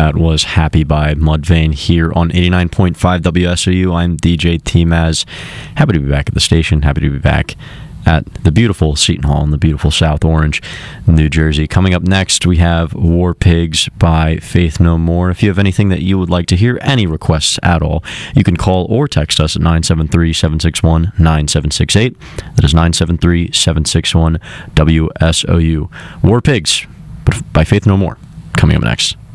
That was Happy by Mudvayne here on 89.5 WSOU. I'm DJ T-Maz. Happy to be back at the station. Happy to be back at the beautiful Seton Hall in the beautiful South Orange, New Jersey. Coming up next, we have War Pigs by Faith No More. If you have anything that you would like to hear, any requests at all, you can call or text us at 973-761-9768. That is 973-761-WSOU. War Pigs by Faith No More. Coming up next.